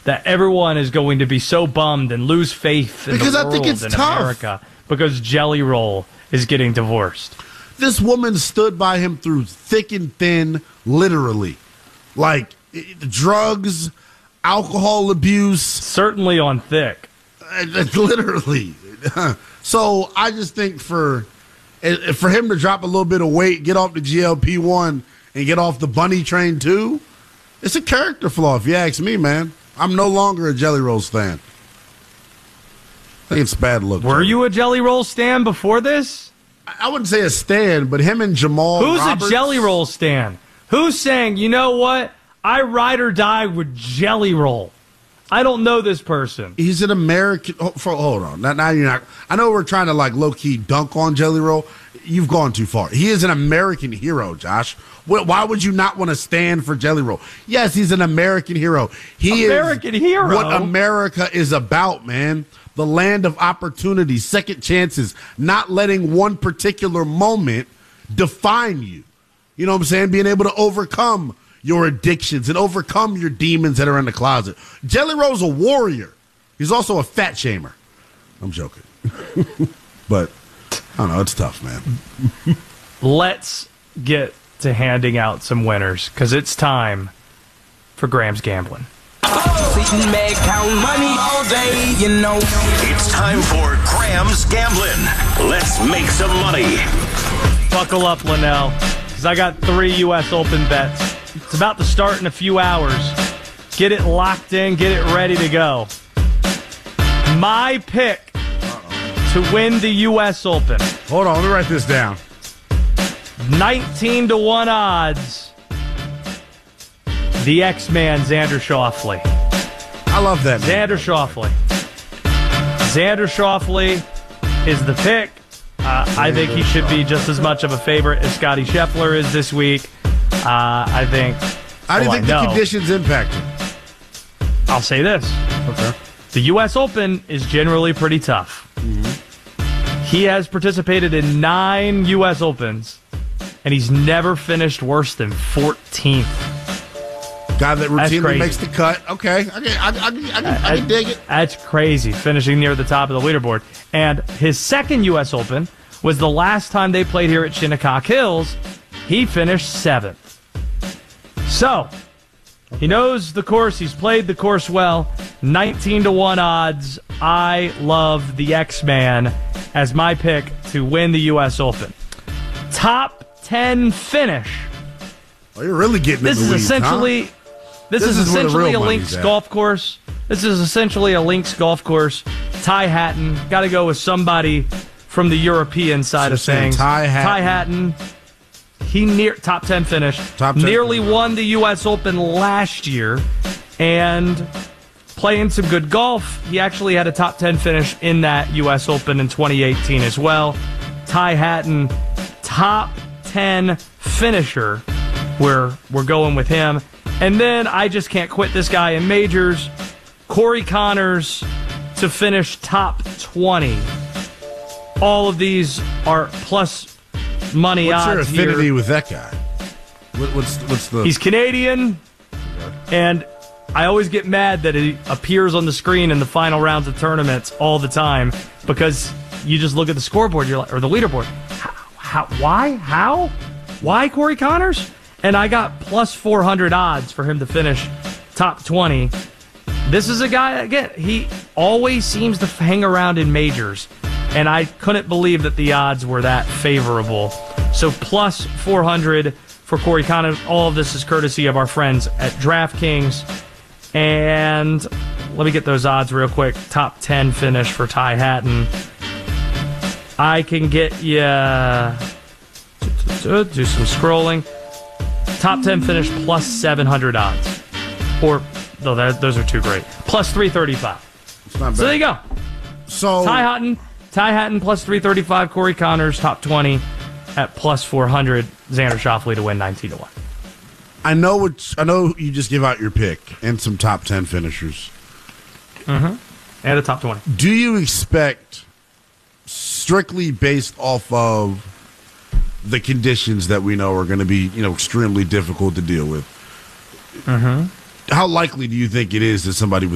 that everyone is going to be so bummed and lose faith in because the I world think it's and tough. America because Jelly Roll is getting divorced. This woman stood by him through thick and thin, literally. Like, drugs, alcohol abuse. Certainly on thick. Literally. So I just think for him to drop a little bit of weight, get off the GLP-1, and get off the bunny train too, it's a character flaw if you ask me, man. I'm no longer a Jelly Roll stan. I think it's a bad look. Were you a Jelly Roll stan before this? I wouldn't say a stan, but him and Jamal Who's Roberts, a Jelly Roll stan? Who's saying, you know what? I ride or die with Jelly Roll. I don't know this person. He's an American. Hold on. Now you're not. I know we're trying to like low key dunk on Jelly Roll. You've gone too far. He is an American hero, Josh. Why would you not want to stand for Jelly Roll? Yes, he's an American hero. He American is hero. What America is about, man. The land of opportunity, second chances, not letting one particular moment define you. You know what I'm saying? Being able to overcome your addictions and overcome your demons that are in the closet. Jelly Roll's a warrior. He's also a fat shamer. I'm joking. But, I don't know, it's tough, man. Let's get to handing out some winners, because it's time for Graham's Gambling. Sitting back, count money all day, you know. It's time for Graham's Gambling. Let's make some money. Buckle up, Linnell, because I got 3 U.S. Open bets. It's about to start in a few hours. Get it locked in. Get it ready to go. My pick to win the U.S. Open. Hold on, let me write this down. 19-1 odds. The X-Man, Xander Schauffele. I love that. Xander Schauffele. Xander Schauffele is the pick. I think he should be just as much of a favorite as Scotty Scheffler is this week. I think. How do you think the conditions impact him? I'll say this. Okay. The U.S. Open is generally pretty tough. Mm-hmm. He has participated in 9 U.S. Opens, and he's never finished worse than 14th. Guy that routinely makes the cut. Okay. I can dig it. That's crazy, finishing near the top of the leaderboard. And his second U.S. Open was the last time they played here at Shinnecock Hills. He finished 7th. So, he knows the course. He's played the course well. 19-1 odds. I love the X-Man as my pick to win the U.S. Open. Top 10 finish. Oh, you're really getting this in the is weeds, essentially huh? This is essentially a links at. golf course. This is essentially a links golf course. Ty Hatton. Got to go with somebody from the European side of things. Ty Hatton. He top 10 finish. Nearly won the U.S. Open last year, and playing some good golf. He actually had a top 10 finish in that U.S. Open in 2018 as well. Ty Hatton, top 10 finisher. We're going with him. And then I just can't quit this guy in majors. Corey Connors to finish top 20. All of these are plus money odds. What's your affinity here. with that guy? What's the? He's Canadian, and I always get mad that he appears on the screen in the final rounds of tournaments all the time because you just look at the scoreboard, you're like, or the leaderboard. Why Corey Connors? And I got plus 400 odds for him to finish top 20. This is a guy, again, he always seems to hang around in majors. And I couldn't believe that the odds were that favorable. So plus 400 for Corey Connors. All of this is courtesy of our friends at DraftKings. And let me get those odds real quick. Top 10 finish for Ty Hatton. I can get you... do some scrolling. Top 10 finish plus 700 odds. Or, no, those are too great. Plus 335. It's not bad. So there you go. So Ty Hatton plus 335. Corey Connors top 20 at plus 400. Xander Schauffele to win 19-1. I know you just give out your pick and some top 10 finishers. Mm-hmm. And a top 20. Do you expect, strictly based off of the conditions that we know are going to be, extremely difficult to deal with, how likely do you think it is that somebody with